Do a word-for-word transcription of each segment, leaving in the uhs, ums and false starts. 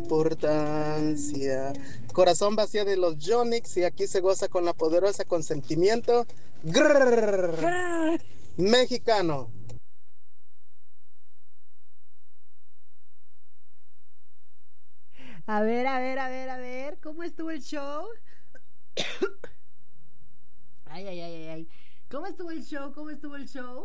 importancia. Corazón vacío de los Yonix y aquí se goza con la poderosa consentimiento. Grrr, mexicano. A ver, a ver, a ver, a ver, ¿cómo estuvo el show? Ay, ay, ay, ay, ay. ¿Cómo estuvo el show? ¿Cómo estuvo el show?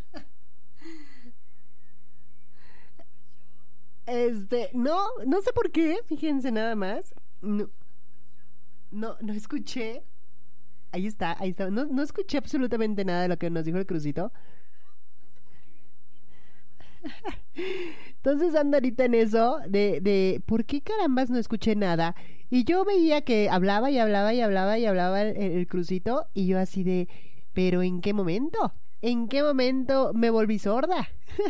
Este, no, no sé por qué, fíjense nada más. No, no, no escuché. Ahí está, ahí está. No, no escuché absolutamente nada de lo que nos dijo el crucito. Entonces ando ahorita en eso de, de ¿por qué carambas no escuché nada? Y yo veía que hablaba y hablaba y hablaba y hablaba el, el crucito y yo así de, ¿pero en qué momento? ¿En qué momento me volví sorda?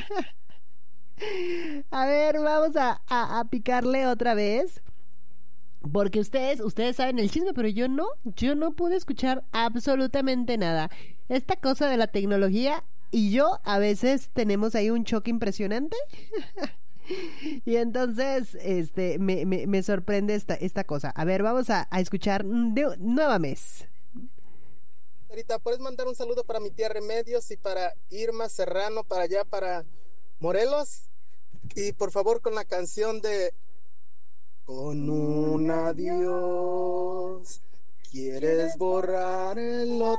A ver, vamos a, a, a picarle otra vez. Porque ustedes, ustedes saben el chisme, pero yo no, yo no pude escuchar absolutamente nada. Esta cosa de la tecnología y yo a veces tenemos ahí un choque impresionante. Y entonces, este, me, me, me sorprende esta, esta cosa. A ver, vamos a, a escuchar de, nueva mes. Ahorita puedes mandar un saludo para mi tía Remedios y para Irma Serrano, para allá, para Morelos. Y por favor con la canción de Con un adiós, quieres borrarlo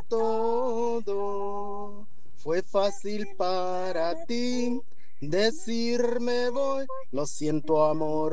todo. Fue fácil para ti decirme voy, lo siento amor.